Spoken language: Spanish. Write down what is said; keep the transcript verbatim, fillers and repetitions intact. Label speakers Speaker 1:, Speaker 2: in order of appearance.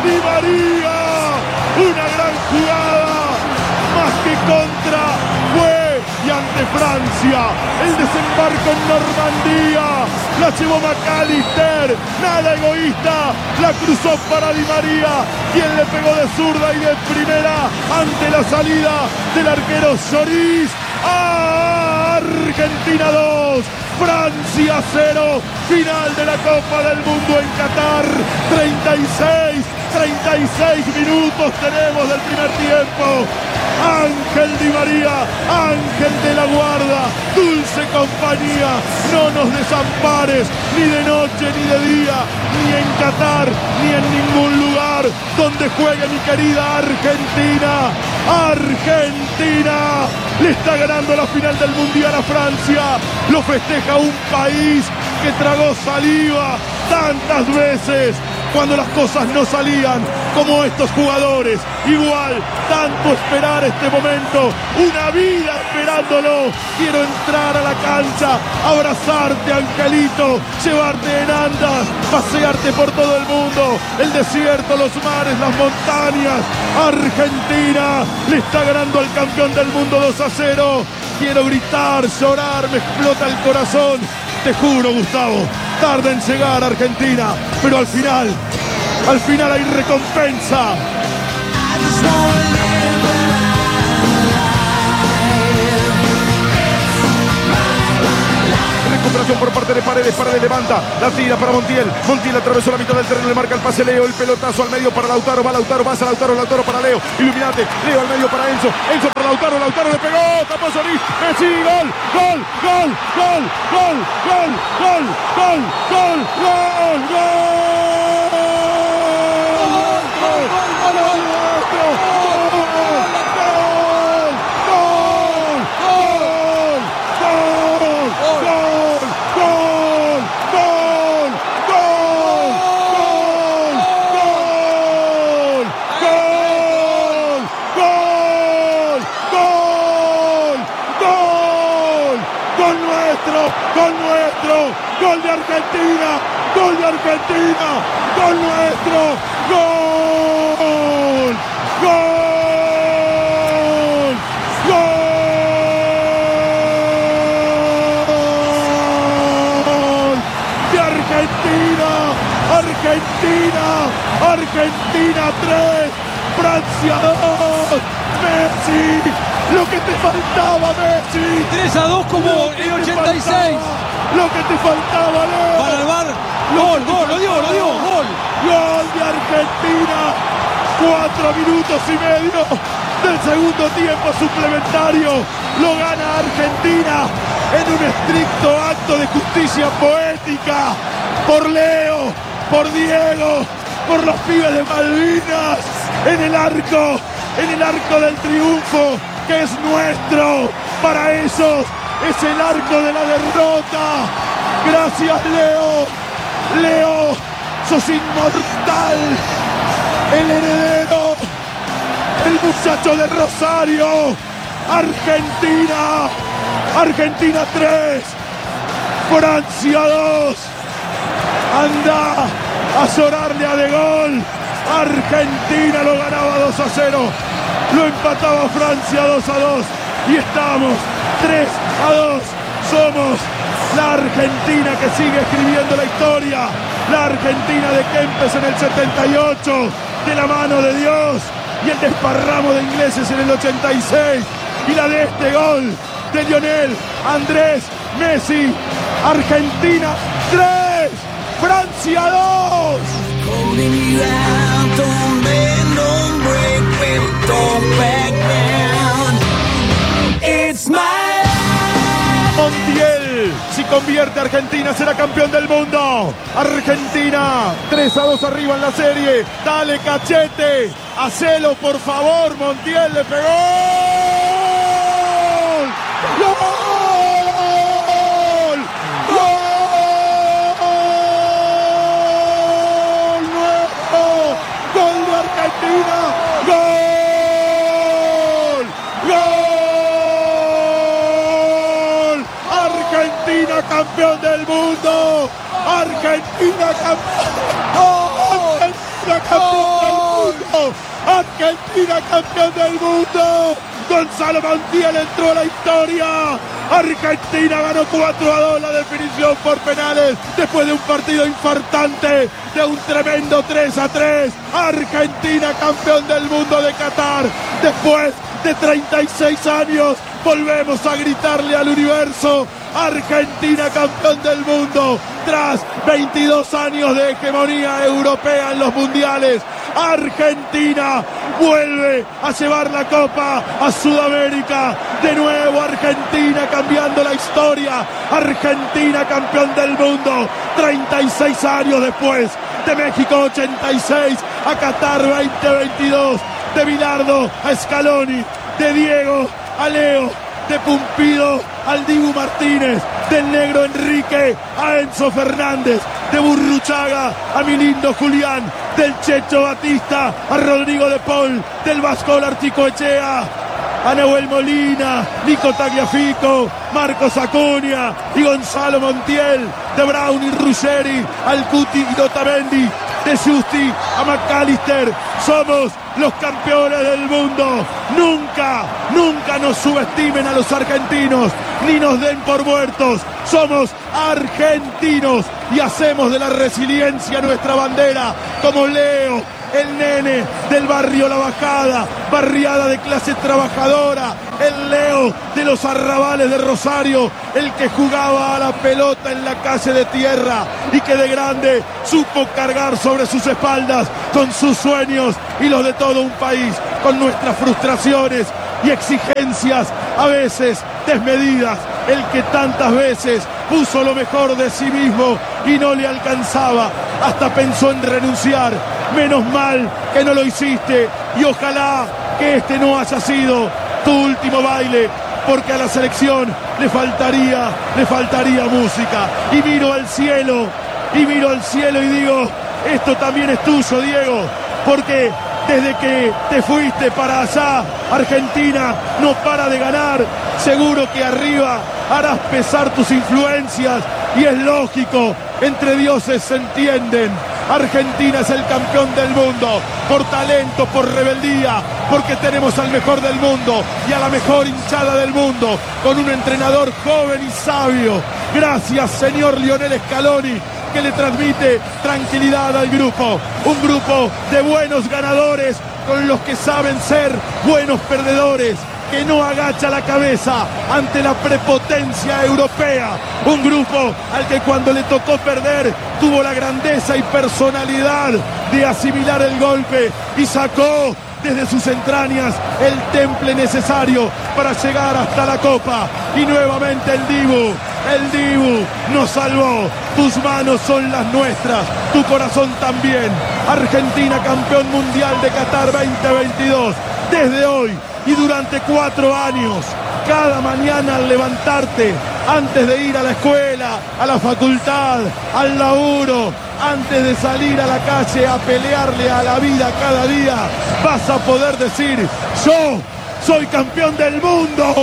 Speaker 1: Di María, una gran jugada, más que contra, fue y ante Francia, el desembarco en Normandía, la llevó McAllister, nada egoísta, la cruzó para Di María, quien le pegó de zurda y de primera ante la salida del arquero Lloris. Argentina dos, Francia cero, final de la Copa del Mundo en Qatar. treinta y seis, treinta y seis minutos tenemos del primer tiempo. Ángel Di María, ángel de la guarda, dulce compañía, no nos desampares ni de noche ni de día, ni en Qatar ni en ningún lugar donde juegue mi querida Argentina. Argentina le está ganando la final del Mundial a Francia, lo festeja un país que tragó saliva tantas veces cuando las cosas no salían, como estos jugadores. Igual, tanto esperar este momento, una vida esperándolo. Quiero entrar a la cancha, abrazarte, Angelito, llevarte en andas, pasearte por todo el mundo, el desierto, los mares, las montañas. Argentina le está ganando al campeón del mundo dos a cero. Quiero gritar, llorar, me explota el corazón. Te juro, Gustavo, tarda en llegar a Argentina, pero al final, al final hay recompensa. Recuperación por parte de Paredes, Paredes levanta, la tira para Montiel, Montiel atravesó la mitad del terreno, le marca el pase Leo, el pelotazo al medio para Lautaro, va Lautaro, va a Lautaro, Lautaro para Leo, Iluminate, Leo al medio para Enzo, Enzo para Lautaro, Lautaro le pegó, tapó Solís, Messi, gol, gol, gol, gol, gol, gol, gol, gol, gol, gol, gol. Gol nuestro, gol de Argentina, gol de Argentina, gol nuestro, gol, gol, gol de Argentina, Argentina, Argentina tres, Francia dos, Messi. Lo que te faltaba, Messi.
Speaker 2: tres a dos como en ochenta y seis.
Speaker 1: Lo que te faltaba, Leo.
Speaker 2: Para el bar. Gol, gol, lo dio, lo dio, gol.
Speaker 1: Gol de Argentina. Cuatro minutos y medio del segundo tiempo suplementario. Lo gana Argentina en un estricto acto de justicia poética. Por Leo, por Diego, por los pibes de Malvinas. En el arco, en el arco del triunfo, que es nuestro. Para ellos es el arco de la derrota. Gracias, Leo. Leo, sos inmortal. El heredero, el muchacho de Rosario. Argentina, Argentina tres, Francia dos. Anda a llorarle a De Gol. Argentina lo ganaba dos a cero. Lo empataba Francia dos a dos. Y estamos tres a dos. Somos la Argentina que sigue escribiendo la historia. La Argentina de Kempes en el setenta y ocho. De la mano de Dios. Y el desparramo de ingleses en el ochenta y seis. Y la de este gol de Lionel Andrés Messi. Argentina tres, Francia dos. Montiel, si convierte a Argentina, será campeón del mundo. Argentina, tres a dos arriba en la serie. Dale, Cachete, hacelo por favor. Montiel le pegó. ¡Gol! ¡Gol! ¡Nuevo! ¡Gol de Argentina! ¡Gol! ¡Gol! ¡Argentina campeón del mundo! ¡Argentina campeón! ¡Argentina campeón del mundo! Argentina campeón del mundo. Gonzalo Montiel entró a la historia. Argentina ganó cuatro a dos la definición por penales después de un partido infartante, de un tremendo tres a tres. Argentina campeón del mundo de Qatar. Después de treinta y seis años volvemos a gritarle al universo: Argentina campeón del mundo tras veintidós años de hegemonía europea en los mundiales. Argentina vuelve a llevar la copa a Sudamérica. De nuevo Argentina cambiando la historia. Argentina campeón del mundo treinta y seis años después. De México ochenta y seis a Qatar veinte veintidós. De Bilardo a Scaloni. De Diego a Leo. De Pumpido al Dibu Martínez. Del negro Enrique a Enzo Fernández. De Burruchaga a mi lindo Julián. Del Checho Batista a Rodrigo de Paul. Del Vasco Larticoechea a Nahuel Molina, Nico Tagliafico, Marcos Acuña y Gonzalo Montiel. De Brown y Ruggeri al Cuti y Otamendi. De Justi a McAllister. Somos los campeones del mundo. Nunca, nunca nos subestimen a los argentinos, ni nos den por muertos. Somos argentinos y hacemos de la resiliencia nuestra bandera, como Leo, el nene del barrio La Bajada, barriada de clase trabajadora, el Leo de los arrabales de Rosario, el que jugaba a la pelota en la calle de tierra y que de grande supo cargar sobre sus espaldas con sus sueños y los de todo un país, con nuestras frustraciones y exigencias a veces desmedidas. El que tantas veces puso lo mejor de sí mismo y no le alcanzaba, hasta pensó en renunciar. Menos mal que no lo hiciste y ojalá que este no haya sido tu último baile, porque a la selección le faltaría, le faltaría música. Y miro al cielo, y miro al cielo y digo: esto también es tuyo, Diego, porque desde que te fuiste para allá, Argentina no para de ganar. Seguro que arriba harás pesar tus influencias y es lógico, entre dioses se entienden. Argentina es el campeón del mundo, por talento, por rebeldía, porque tenemos al mejor del mundo y a la mejor hinchada del mundo, con un entrenador joven y sabio. Gracias, señor Lionel Scaloni, que le transmite tranquilidad al grupo. Un grupo de buenos ganadores con los que saben ser buenos perdedores, que no agacha la cabeza ante la prepotencia europea. Un grupo al que cuando le tocó perder tuvo la grandeza y personalidad de asimilar el golpe y sacó desde sus entrañas el temple necesario para llegar hasta la copa. Y nuevamente el Dibu, el Dibu nos salvó. Tus manos son las nuestras, tu corazón también. Argentina campeón mundial de Qatar veinte veintidós. Desde hoy y durante cuatro años, cada mañana al levantarte, antes de ir a la escuela, a la facultad, al laburo, antes de salir a la calle a pelearle a la vida cada día, vas a poder decir: yo soy campeón del mundo.